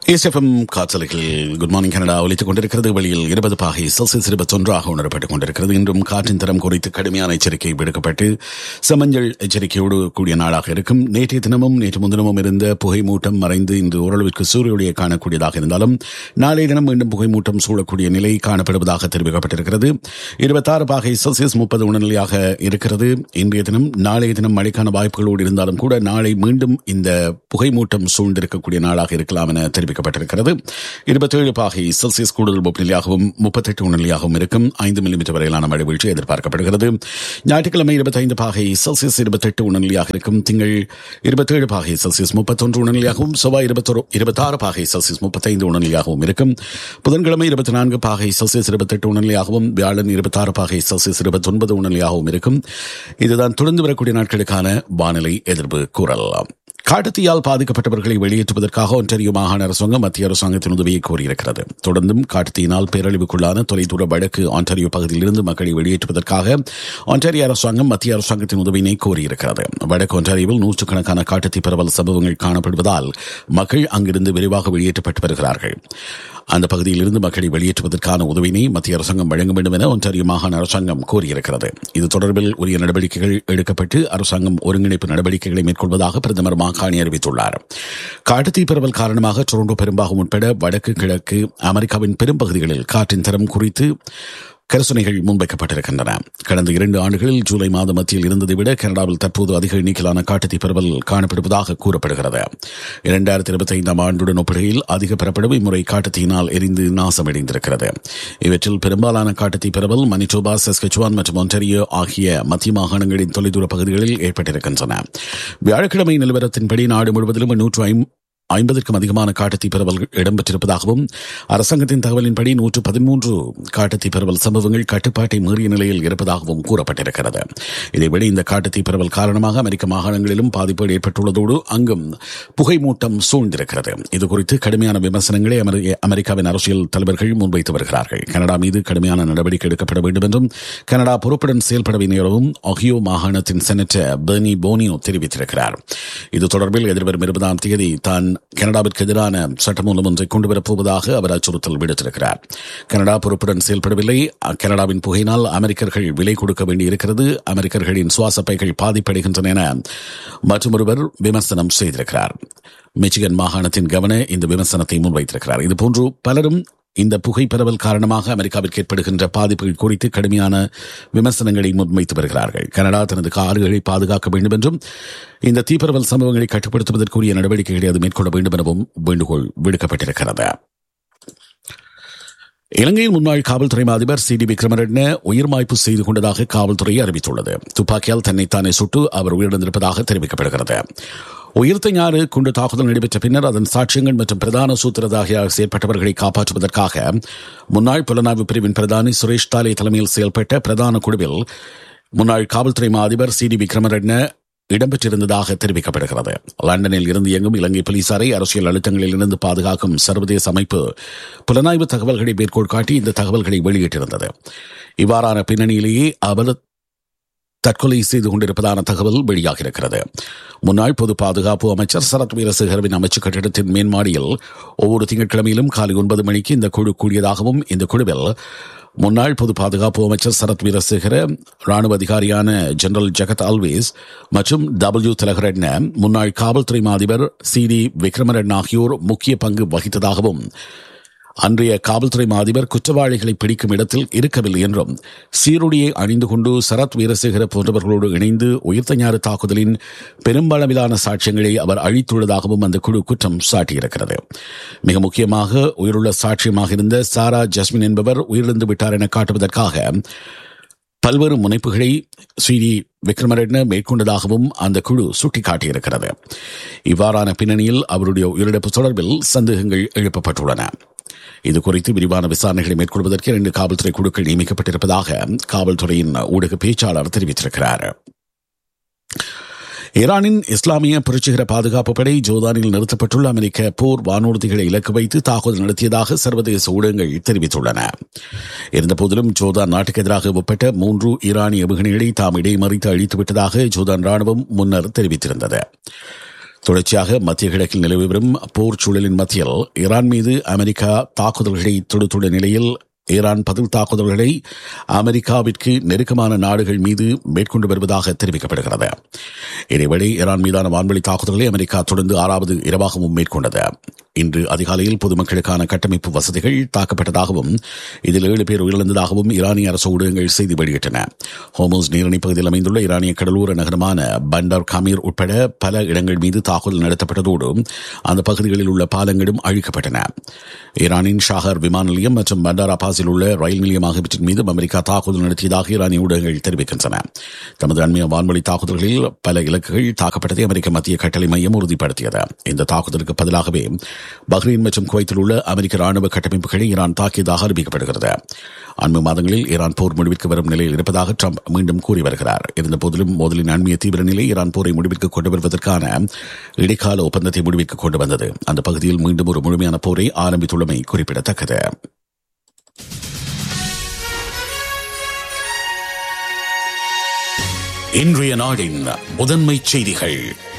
ஏஎஸ்எஃப்எம் காற்றலைகள் good morning Canada ஒலித்துக் கொண்டிருக்கிறது. வெளியில் 20 பாகை செல்சியஸ் 21 உணரப்பட்டுக் கொண்டிருக்கிறது. இன்றும் காற்றின் தரம் குறித்து கடுமையான எச்சரிக்கை விடுக்கப்பட்டு செம்மஞ்சள் எச்சரிக்கையோடு கூடிய நாளாக இருக்கும். நேற்றைய தினமும் நேற்று முன்தினமும் இருந்த புகை மூட்டம் மறைந்து இன்று ஓரளவிற்கு சூரிய ஒளியை காணக்கூடியதாக இருந்தாலும் நாளைய தினம் மீண்டும் புகை மூட்டம் சூழக்கூடிய நிலை காணப்படுவதாக தெரிவிக்கப்பட்டிருக்கிறது. 26 பாகை செல்சியஸ் 30 உணர்நிலையாக இருக்கிறது. இன்றைய தினம் நாளைய தினம் மழைக்கான வாய்ப்புகளோடு இருந்தாலும் கூட நாளை மீண்டும் இந்த புகை மூட்டம் சூழ்ந்திருக்கக்கூடிய நாளாக இருக்கலாம் என தெரிவிக்கப்பட்டிருக்கிறது. 27 பாகை செல்சியஸ் கூடுதல் வெப்பநிலையாகவும் 38 உணர்நிலையாகவும் இருக்கும். 5 மில்லிமீட்டர் வரையிலான மழை வீழ்ச்சி எதிர்பார்க்கப்படுகிறது. ஞாயிற்றுக்கிழமை 25 பாகை செல்சியஸ் 28 உணர்நிலையாக இருக்கும். திங்கள் 27 பாகை செல்சியஸ் 31 உணர்நிலையாகவும் செவ்வாய் 26 பாகை செல்சியஸ் 35 உணர்நிலையாகவும் இருக்கும். புதன்கிழமை 24 பாகை செல்சியஸ் 28 உணர்நிலையாகவும் வியாழன் 26 பாகை செல்சியஸ் 29 உணர்நிலையாகவும் இருக்கும். இதுதான் தொடர்ந்து வரக்கூடிய நாட்களுக்கான வானிலை எதிர்ப்பு கூறலாம். காட்டுத்தீயால் பாதிக்கப்பட்டவர்களை வெளியேற்றுவதற்காக ஒன்டாரியோ மாகாண அரசாங்கம் மத்திய அரசாங்கத்தின் உதவியை கோரியிருக்கிறது. தொடர்ந்தும் காட்டுத்தீயினால் பேரழிவுக்குள்ளான தொலைதூர வடக்கு ஒன்டாரியோ பகுதியிலிருந்து மக்களை வெளியேற்றுவதற்காக ஒன்டாரியோ அரசாங்கம் மத்திய அரசாங்கத்தின் உதவியினை கோரியிருக்கிறது. வடக்கு ஒன்டாரியோவில் நூற்றுக்கணக்கான காட்டுத்தீ பரவல் சம்பவங்கள் காணப்படுவதால் மக்கள் அங்கிருந்து விரைவாக வெளியேற்றப்பட்டு வருகிறார்கள். அந்த பகுதியில் இருந்து மக்களை வெளியேற்றுவதற்கான உதவியினை மத்திய அரசாங்கம் வழங்க வேண்டும் என ஒன்டாரியோ மாகாண அரசாங்கம் கோரியிருக்கிறது. இது தொடர்பில் உரிய நடவடிக்கைகள் எடுக்கப்பட்டு அரசாங்கம் ஒருங்கிணைப்பு நடவடிக்கைகளை மேற்கொள்வதாக பிரதமர் மாகாணி அறிவித்துள்ளார். காட்டுத்தீ பரவல் காரணமாக டொரண்டோ பெரும்பாகம் உட்பட வடக்கு கிழக்கு அமெரிக்காவின் பெரும்பகுதிகளில் காற்றின் தரம் குறித்து கரிசனைகள் முன்வைக்கப்பட்டிருக்கின்றன. கடந்த 2 ஆண்டுகளில் ஜூலை மாத மத்தியில் இருந்ததை விட கனடாவில் தற்போது அதிக எண்ணிக்கையிலான காட்டுத்தீ பரவல் காணப்படுவதாக கூறப்படுகிறது. 2025 ஆண்டுடன் ஒப்பிடுகையில் அதிக பரப்பளவு இம்முறை காட்டுத்தீயினால் எரிந்து நாசமடைந்திருக்கிறது. இவற்றில் பெரும்பாலான காட்டுத்தீ பரவல் மனிடோபா, சஸ்கச்சுவான் மற்றும் ஒன்டாரியோ ஆகிய மத்திய மாகாணங்களின் தொலைதூர பகுதிகளில் ஏற்பட்டிருக்கின்றன. வியாழக்கிழமை நிலவரத்தின்படி நாடு முழுவதிலும் 150க்கும் அதிகமான காட்டுத்தீ பரவல் இடம்பெற்றிருப்பதாகவும் அரசாங்கத்தின் தகவலின்படி 113 காட்டுத்தீ பரவல் சம்பவங்கள் கட்டுப்பாட்டை மீறிய நிலையில் இருப்பதாகவும் கூறப்பட்டிருக்கிறது. இதேவேளை இந்த காட்டுத்தீ பரவல் காரணமாக அமெரிக்க மாகாணங்களிலும் பாதிப்பு ஏற்பட்டுள்ளதோடு அங்கும் புகை மூட்டம் சூழ்ந்திருக்கிறது. இதுகுறித்து கடுமையான விமர்சனங்களை அமெரிக்காவின் அரசியல் தலைவர்கள் முன்வைத்து வருகிறார்கள். கனடா மீது கடுமையான நடவடிக்கை எடுக்கப்பட வேண்டும் என்றும் கனடா பொறுப்புடன் செயல்பட வேண்டும் எனவும் ஒஹியோ மாகாணத்தின் செனட்டர் பெர்னி போனியோ தெரிவித்திருக்கிறார். இது தொடர்பில் எதிர்வரும் 20ஆம் தேதி தான் கனடாவிற்கு எதிரான சட்டமூலம் ஒன்றை கொண்டுவரப்போவதாக அவர் அச்சுறுத்தல் விடுத்திருக்கிறார். கனடா பொறுப்புடன் செயல்படவில்லை. கனடாவின் புகையினால் அமெரிக்கர்கள் விலை கொடுக்க வேண்டியிருக்கிறது. அமெரிக்கர்களின் சுவாசப்பைகள் பாதிப்படைகின்றன என மற்றொருவர் விமர்சனம் செய்திருக்கிறார். மிச்சிகன் மாகாணத்தின் கவர்னர் இந்த விமர்சனத்தை முன்வைத்திருக்கிறார். இதுபோன்று பலரும் இந்த புகை பரவல் காரணமாக அமெரிக்காவிற்கு ஏற்படுகின்ற பாதிப்புகள் குறித்து கடுமையான விமர்சனங்களை முன்வைத்து வருகிறார்கள். கனடா தனது ஆறுகளை பாதுகாக்க வேண்டும் என்றும் இந்த தீப்பரவல் சம்பவங்களை கட்டுப்படுத்துவதற்குரிய நடவடிக்கைகளை அது மேற்கொள்ள வேண்டும் எனவும் வேண்டுகோள் விடுக்கப்பட்டிருக்கிறது. இலங்கையின் முன்னாள் காவல்துறை அதிபர் CD விக்ரமரட்ன உயிர் மாய்ப்பு செய்து கொண்டதாக காவல்துறை அறிவித்துள்ளது. துப்பாக்கியால் தன்னைத்தானே சுட்டு அவர் உயிரிழந்திருப்பதாக தெரிவிக்கப்படுகிறது. உயிர்த்த ஞாறு குண்டு தாக்குதல் நடைபெற்ற பின்னர் அதன் சாட்சியங்கள் மற்றும் பிரதான சூத்திரதாரியாக செயல்பட்டவர்களை காப்பாற்றுவதற்காக முன்னாள் புலனாய்வு பிரிவின் பிரதானி சுரேஷ் தாலே தலைமையில் செயல்பட்ட பிரதான குழுவில் முன்னாள் காவல்துறை அதிபர் CD விக்ரமரட்ன இடம்பெற்றிருந்ததாக தெரிவிக்கப்படுகிறது. லண்டனில் இருந்து இயங்கும் இலங்கை போலீசாரை அரசியல் அழுத்தங்களில் இருந்து பாதுகாக்கும் சர்வதேச அமைப்பு புலனாய்வு தகவல்களை மேற்கோள் காட்டி இந்த தகவல்களை வெளியிட்டிருந்தது. இவ்வாறான பின்னணியிலேயே அவர் தற்கொலை செய்து கொண்டிருப்பதான தகவல் வெளியாக இருக்கிறது. முன்னாள் பொது பாதுகாப்பு அமைச்சர் சரத் வீரசேகரவின் அமைச்சு கட்டிடத்தின் மேன்மாடியில் ஒவ்வொரு திங்கட்கிழமையிலும் காலை 9 மணிக்கு இந்த குழு கூடியதாகவும் இந்த குழுவில் முன்னாள் பொது பாதுகாப்பு அமைச்சர் சரத் வீரசேகர, ராணுவ அதிகாரியான ஜெனரல் ஜகத் அல்வேஸ் மற்றும் W திலகரட்ன, முன்னாள் காவல்துறை அதிபர் CD விக்ரமரட்ன ஆகியோர் முக்கிய பங்கு வகித்ததாகவும் அன்றைய காவல்துறை அதிபர் குற்றவாளிகளை பிடிக்கும் இடத்தில் இருக்கவில்லை என்றும் சீருடையை அணிந்து கொண்டு சரத் வீரசேகர போன்றவர்களோடு இணைந்து உயிர்த்த ஞாறு தாக்குதலின் பெரும்பளவிலான சாட்சியங்களை அவர் அழித்துள்ளதாகவும் அந்த குழு குற்றம் சாட்டியிருக்கிறது. மிக முக்கியமாக உயிருள்ள சாட்சியமாக இருந்த சாரா ஜஸ்மின் என்பவர் உயிரிழந்து விட்டார் என காட்டுவதற்காக பல்வேறு முனைப்புகளை CD விக்ரமரட்ன மேற்கொண்டதாகவும் அந்த குழு சுட்டிக்காட்டியிருக்கிறது. இவ்வாறான பின்னணியில் அவருடைய உயிரிழப்பு தொடர்பில் சந்தேகங்கள் எழுப்பப்பட்டுள்ளன. இதுகுறித்து விரிவான விசாரணைகளை மேற்கொள்வதற்கு 2 காவல்துறை குழுக்கள் நியமிக்கப்பட்டிருப்பதாக காவல்துறையின் ஊடக பேச்சாளர் தெரிவித்திருக்கிறார். ஈரானின் இஸ்லாமிய புரட்சிகர பாதுகாப்பு படை ஜோர்தானில் நிறுத்தப்பட்டுள்ள அமெரிக்க போர் வானூர்திகளை இலக்கு வைத்து தாக்குதல் நடத்தியதாக சர்வதேச ஊடகங்கள் தெரிவித்துள்ளன. இருந்தபோதிலும் ஜோர்தான் நாட்டுக்கு எதிராக ஒப்பட்ட 3 ஈரானிய ஏவுகணைகளை தாம் இடைமறித்து அழித்துவிட்டதாக ஜோர்தான் ராணுவம் முன்னர் தெரிவித்திருந்தது. தொடர்ச்சியாக மத்திய கிழக்கில் நிலவி வரும் போர் சூழலின் மத்தியில் ஈரான் மீது அமெரிக்கா தாக்குதல்களை தொடுத்துள்ள நிலையில் ஈரான் பதில் தாக்குதல்களை அமெரிக்காவிற்கு நெருக்கமான நாடுகள் மீது மேற்கொண்டு வருவதாக தெரிவிக்கப்படுகிறது. இதேவேளை ஈரான் மீதான வான்வழி தாக்குதல்களை அமெரிக்கா தொடர்ந்து 6வது இரவாகவும் மேற்கொண்டது. இன்று அதிகாலையில் பொதுமக்களுக்கான கட்டமைப்பு வசதிகள் தாக்கப்பட்டதாகவும் இதில் 7 பேர் உயிரிழந்ததாகவும் ஈரானிய அரசு ஊடகங்கள் செய்தி வெளியிட்டன. ஹோமோஸ் நீரிணை பகுதியில் அமைந்துள்ள ஈரானிய கடலோர நகரமான பண்டர் கமீர் உட்பட பல இடங்கள் மீது தாக்குதல் நடத்தப்பட்டதோடு அந்த பகுதிகளில் உள்ள பாலங்களும் அழிக்கப்பட்டன. ஈரானின் ஷாகர் விமான நிலையம் மற்றும் பண்டர் அபாஸில் உள்ள ரயில் நிலையம் ஆகியவற்றின் மீது அமெரிக்கா தாக்குதல் நடத்தியதாக ஈரானிய ஊடகங்கள் தெரிவிக்கின்றன. தமது அண்மைய வான்வழி தாக்குதல்களில் பல இலக்குகள் தாக்கப்பட்டதை அமெரிக்க மத்திய கட்டளை மையம் உறுதிப்படுத்தியது. இந்த தாக்குதலுக்கு பதிலாகவே பஹ்ரைன் மற்றும் குவைத்தில் உள்ள அமெரிக்க ராணுவ கட்டமைப்புகளை ஈரான் தாக்கியதாக அறிவிக்கப்படுகிறது. அண்மை மாதங்களில் ஈரான் போர் முடிவிற்கு வரும் நிலையில் இருப்பதாக ட்ரம்ப் மீண்டும் கூறி வருகிறார். இருந்தபோதிலும் மோதலின் அண்மைய தீவிர நிலை ஈரான் போரை முடிவிற்கு கொண்டு வருவதற்கான இடைக்கால ஒப்பந்தத்தை முடிவிற்கு கொண்டு வந்தது. அந்த பகுதியில் மீண்டும் ஒரு முழுமையான போரை ஆரம்பித்துள்ளமை குறிப்பிடத்தக்கது. இன்றைய நாடின் முதன்மை செய்திகள்.